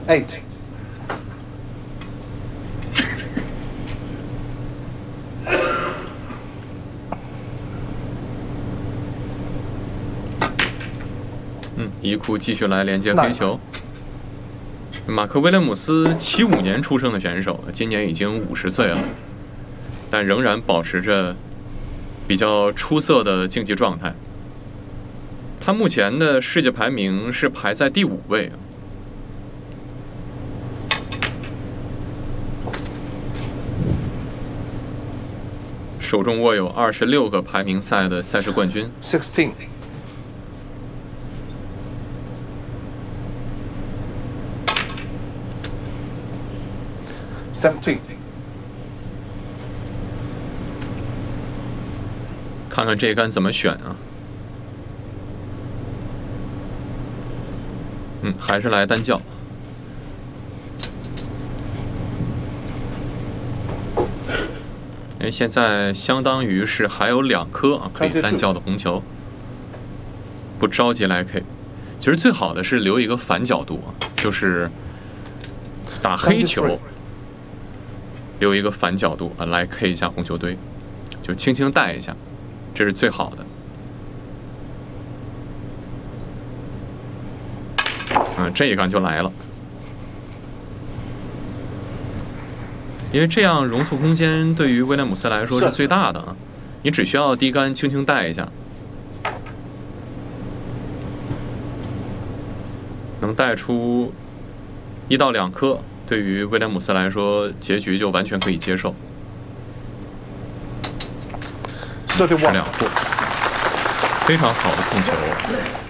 8. 伊库继续来连接黑球。马克·威廉姆斯75年出生的选手，今年已经50岁了，但仍然保持着比较出色的竞技状态。他目前的世界排名是排在第5位。手中握有26个排名赛的赛事冠军。 16. 17. 看看这一杆怎么选啊？还是来单叫。现在相当于是还有2颗可以单叫的红球，不着急来 K。其实最好的是留一个反角度就是打黑球，留一个反角度来 K 一下红球堆，就轻轻带一下，这是最好的。这一杆就来了。因为这样容错空间对于威廉姆斯来说是最大的你只需要低杆轻轻带一下，能带出1到2颗，对于威廉姆斯来说，结局就完全可以接受。是2破，非常好的控球。